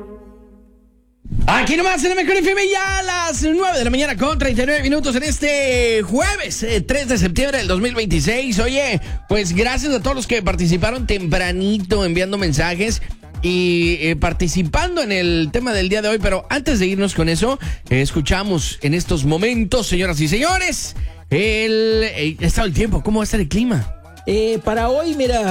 Aquí nomás en el Mejor FM, ya a las 9 de la mañana con 39 minutos en este jueves 3 de septiembre del 2026. Oye, pues gracias a todos los que participaron tempranito enviando mensajes y participando en el tema del día de hoy. Pero antes de irnos con eso, escuchamos en estos momentos, señoras y señores, el estado del tiempo. ¿Cómo va a estar el clima? Para hoy, mira,